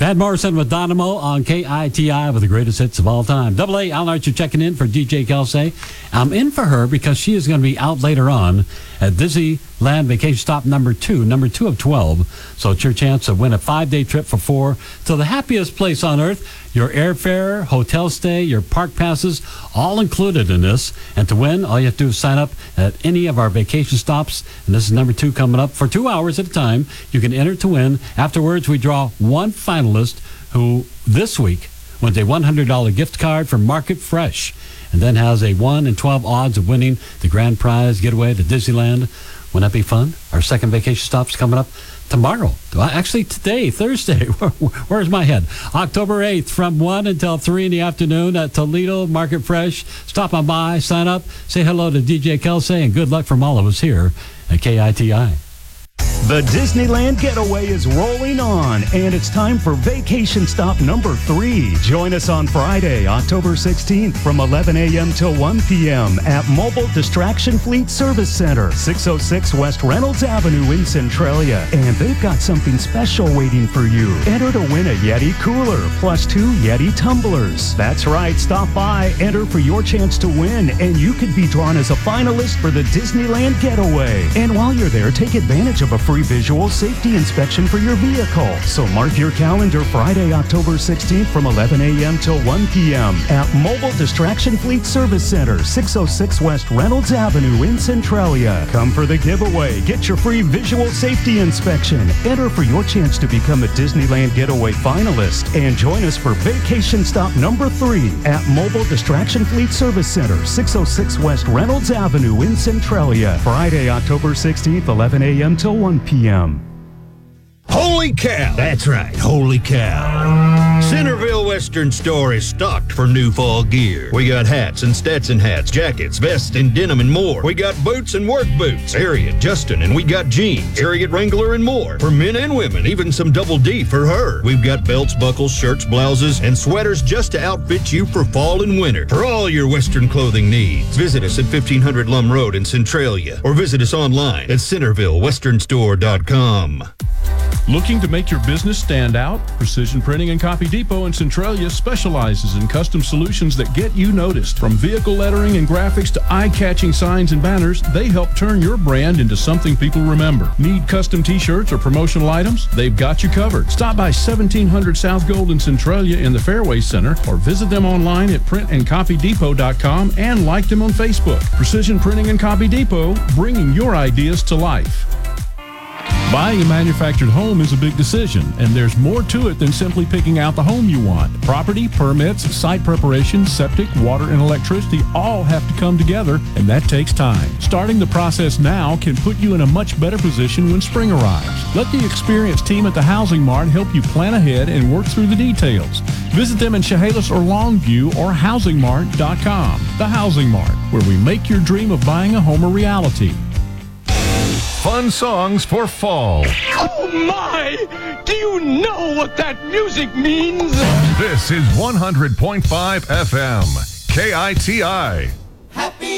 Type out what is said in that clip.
Pat Morrison with Dynamo on KITI with the greatest hits of all time. Double A, Alan Archer checking in for DJ Kelsey. I'm in for her because she is going to be out later on at Disneyland Vacation Stop number 2 of 12. So it's your chance to win a 5-day trip for 4 to the happiest place on earth. Your airfare, hotel stay, your park passes, all included in this. And to win, all you have to do is sign up at any of our vacation stops. And this is number 2 coming up for 2 hours at a time. You can enter to win. Afterwards, we draw one finalist who this week wins a $100 gift card from Market Fresh and then has a 1 in 12 odds of winning the grand prize getaway to Disneyland. Wouldn't that be fun? Our second vacation stop's coming up tomorrow. Actually, today, Thursday. Where's my head? October 8th from 1 until 3 in the afternoon at Toledo Market Fresh. Stop on by, sign up, say hello to DJ Kelsey, and good luck from all of us here at KITI. The Disneyland Getaway is rolling on, and it's time for Vacation Stop number 3. Join us on Friday, October 16th from 11 a.m. till 1 p.m. at Mobile Distraction Fleet Service Center, 606 West Reynolds Avenue in Centralia. And they've got something special waiting for you. Enter to win a Yeti cooler plus 2 Yeti tumblers. That's right, stop by, enter for your chance to win, and you could be drawn as a finalist for the Disneyland Getaway. And while you're there, take advantage of a free visual safety inspection for your vehicle. So mark your calendar Friday, October 16th from 11 a.m. till 1 p.m. at Mobile Distraction Fleet Service Center, 606 West Reynolds Avenue in Centralia. Come for the giveaway. Get your free visual safety inspection. Enter for your chance to become a Disneyland Getaway finalist. And join us for Vacation Stop number 3 at Mobile Distraction Fleet Service Center, 606 West Reynolds Avenue in Centralia. Friday, October 16th, 11 a.m. till 1 p.m. Holy cow! That's right, holy cow. Centerville Western Store is stocked for new fall gear. We got hats and Stetson hats, jackets, vests, and denim and more. We got boots and work boots, Harriet, Justin, and we got jeans, Harriet Wrangler, and more. For men and women, even some double D for her. We've got belts, buckles, shirts, blouses, and sweaters just to outfit you for fall and winter. For all your Western clothing needs, visit us at 1500 Lum Road in Centralia or visit us online at CentervilleWesternStore.com. Looking to make your business stand out? Precision Printing and Copy Depot in Centralia specializes in custom solutions that get you noticed. From vehicle lettering and graphics to eye-catching signs and banners, they help turn your brand into something people remember. Need custom t-shirts or promotional items? They've got you covered. Stop by 1700 South Gold in Centralia in the Fairway Center or visit them online at printandcopydepot.com and like them on Facebook. Precision Printing and Copy Depot, bringing your ideas to life. Buying a manufactured home is a big decision, and there's more to it than simply picking out the home you want. Property, permits, site preparation, septic, water, and electricity all have to come together, and that takes time. Starting the process now can put you in a much better position when spring arrives. Let the experienced team at the Housing Mart help you plan ahead and work through the details. Visit them in Chehalis or Longview or HousingMart.com. The Housing Mart, where we make your dream of buying a home a reality. Fun songs for fall. Oh my! Do you know what that music means? This is 100.5 FM, KITI. Happy